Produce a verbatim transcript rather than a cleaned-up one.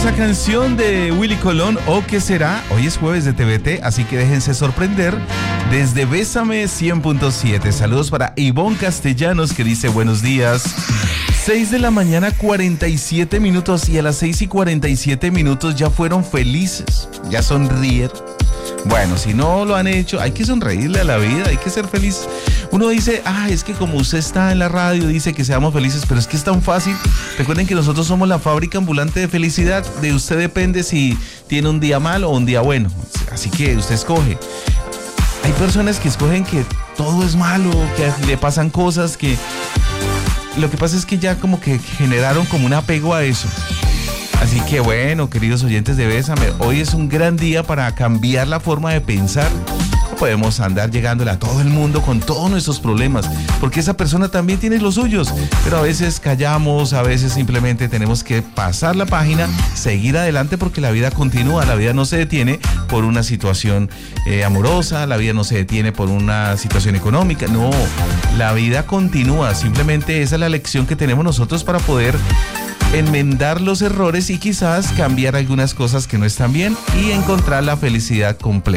hermosa canción de Willy Colón, ¿O qué será? Hoy es jueves de T V T, así que déjense sorprender desde Bésame cien punto siete. Saludos para Ivonne Castellanos, que dice buenos días. seis de la mañana, cuarenta y siete minutos, y a las seis y cuarenta y siete minutos ya fueron felices, ya sonrieron. Bueno, si no lo han hecho, hay que sonreírle a la vida, hay que ser feliz. Uno dice, ah, es que como usted está en la radio, dice que seamos felices, pero es que es tan fácil. Recuerden que nosotros somos la fábrica ambulante de felicidad. De usted depende si tiene un día malo o un día bueno. Así que usted escoge. Hay personas que escogen que todo es malo, que le pasan cosas, que... Lo que pasa es que ya como que generaron como un apego a eso. Así que bueno, queridos oyentes de Bésame, hoy es un gran día para cambiar la forma de pensar. No podemos andar llegándole a todo el mundo con todos nuestros problemas, porque esa persona también tiene los suyos, pero a veces callamos, a veces simplemente tenemos que pasar la página, seguir adelante, porque la vida continúa, la vida no se detiene por una situación eh, amorosa, la vida no se detiene por una situación económica, no, la vida continúa, simplemente esa es la lección que tenemos nosotros para poder enmendar los errores y quizás cambiar algunas cosas que no están bien y encontrar la felicidad completa.